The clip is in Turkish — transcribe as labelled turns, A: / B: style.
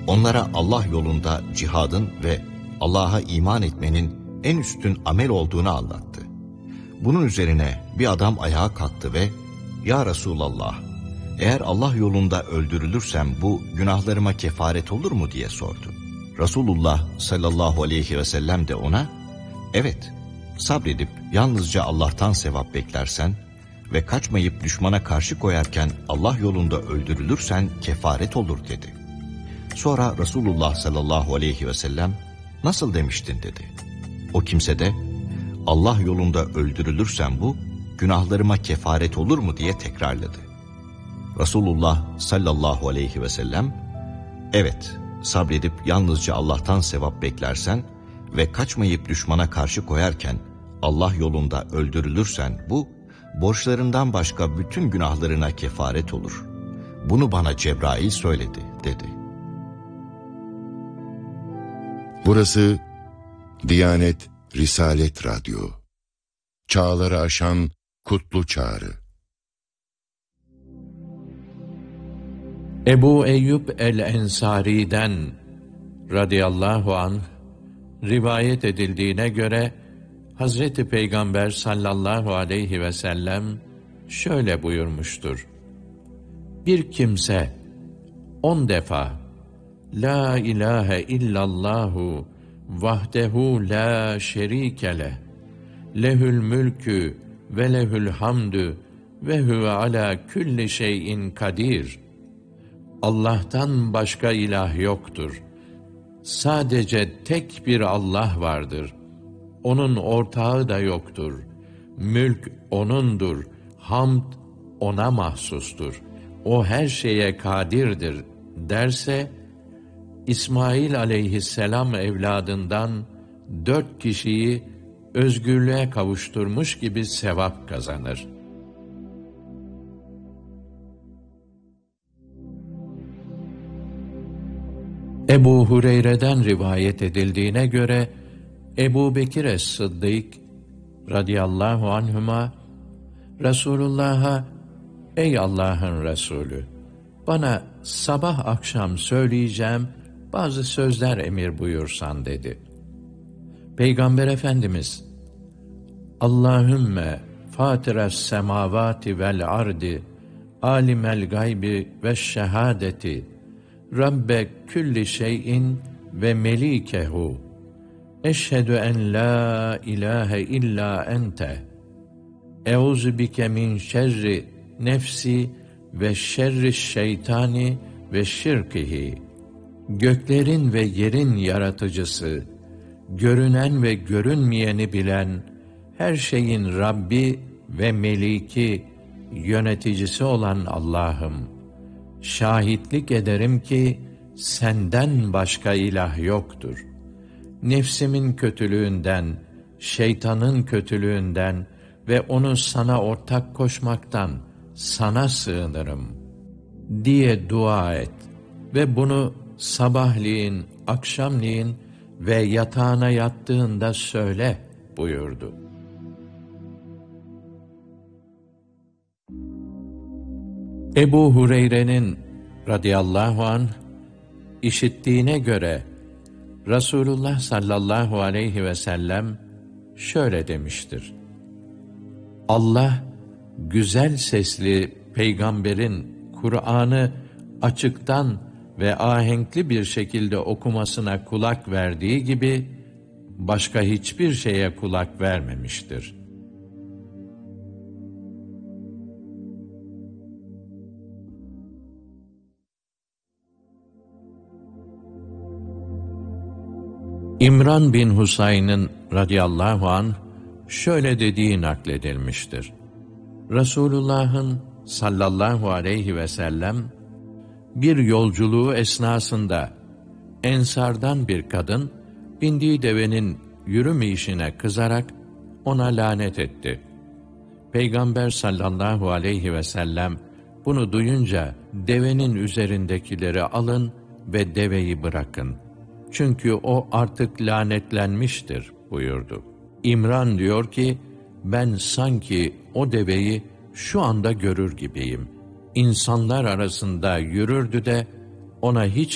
A: onlara Allah yolunda cihadın ve Allah'a iman etmenin en üstün amel olduğunu anlattı. Bunun üzerine bir adam ayağa kalktı ve "Ya Resulallah, eğer Allah yolunda öldürülürsem bu günahlarıma kefaret olur mu?" diye sordu. Resulullah sallallahu aleyhi ve sellem de ona "Evet, sabredip yalnızca Allah'tan sevap beklersen ve kaçmayıp düşmana karşı koyarken Allah yolunda öldürülürsen kefaret olur" dedi. Sonra Resulullah sallallahu aleyhi ve sellem "Nasıl demiştin?" dedi. O kimse de "Allah yolunda öldürülürsem bu günahlarıma kefaret olur mu?" diye tekrarladı. Resulullah sallallahu aleyhi ve sellem "Evet, sabredip yalnızca Allah'tan sevap beklersen ve kaçmayıp düşmana karşı koyarken Allah yolunda öldürülürsen bu borçlarından başka bütün günahlarına kefaret olur. Bunu bana Cebrail söyledi" dedi.
B: Burası Diyanet Risalet Radyo. Çağları aşan kutlu çağrı.
C: Ebu Eyyub el-Ensari'den radıyallahu anh rivayet edildiğine göre Hazreti Peygamber sallallahu aleyhi ve sellem şöyle buyurmuştur: Bir kimse 10 defa La ilahe illallahu vahdehu la şerike leh lehül mülkü ve lehül hamdü ve huve ala külli şeyin kadir. Allah'tan başka ilah yoktur. Sadece tek bir Allah vardır. Onun ortağı da yoktur. Mülk O'nundur. Hamd O'na mahsustur. O her şeye kadirdir derse, İsmail aleyhisselam evladından 4 kişiyi özgürlüğe kavuşturmuş gibi sevap kazanır. Ebu Hureyre'den rivayet edildiğine göre Ebu Bekir es-Sıddık radıyallahu anhuma Resulullah'a "Ey Allah'ın Resulü, bana sabah akşam söyleyeceğim bazı sözler emir buyursan" dedi. Peygamber Efendimiz Allahümme fâtires semâvâti vel ardi âlimel gaybi ve şehâdeti Rabbe külli şeyin ve melikehu eşhedü en la ilahe illa ente euzu bike min şerri nefsi ve şerri şeytani ve şirkihi. Göklerin ve yerin yaratıcısı, görünen ve görünmeyeni bilen, her şeyin Rabbi ve Meliki, yöneticisi olan Allah'ım, şahitlik ederim ki senden başka ilah yoktur. Nefsimin kötülüğünden, şeytanın kötülüğünden ve onu sana ortak koşmaktan sana sığınırım diye dua et ve bunu sabahleyin, akşamleyin ve yatağına yattığında söyle buyurdu. Ebu Hureyre'nin radıyallahu anh işittiğine göre Resulullah sallallahu aleyhi ve sellem şöyle demiştir: Allah güzel sesli peygamberin Kur'an'ı açıktan ve ahenkli bir şekilde okumasına kulak verdiği gibi başka hiçbir şeye kulak vermemiştir. İmran bin Husayn'ın radıyallahu anh şöyle dediği nakledilmiştir: Resulullah'ın sallallahu aleyhi ve sellem bir yolculuğu esnasında Ensardan bir kadın bindiği devenin yürümeyişine kızarak ona lanet etti. Peygamber sallallahu aleyhi ve sellem bunu duyunca devenin üzerindekileri alın ve deveyi bırakın. Çünkü o artık lanetlenmiştir buyurdu. İmran diyor ki, ben sanki o deveyi şu anda görür gibiyim. İnsanlar arasında yürürdü de ona hiç